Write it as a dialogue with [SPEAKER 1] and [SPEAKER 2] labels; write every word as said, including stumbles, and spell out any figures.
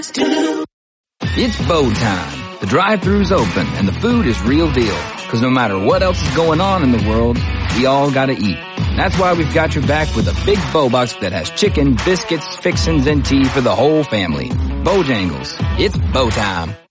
[SPEAKER 1] It's Bo time. The drive-thru's open and the food is real deal. Cause no matter what else is going on in the world, we all gotta eat. That's why we've got your back with a big Bo box that has chicken, biscuits, fixins, and tea for the whole family. Bojangles. It's Bo time.